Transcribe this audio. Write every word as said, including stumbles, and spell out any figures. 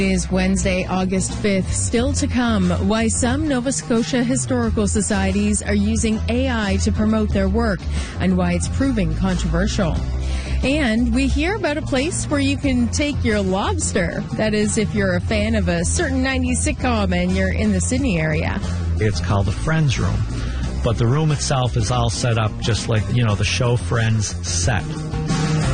Is Wednesday, August fifth. Still to come, why some Nova Scotia historical societies are using A I to promote their work and why it's proving controversial. And we hear about a place where you can take your lobster. That is, if you're a fan of a certain nineties sitcom and you're in the Sydney area. It's called the Friends Room, but the room itself is all set up just like, you know, the show Friends set.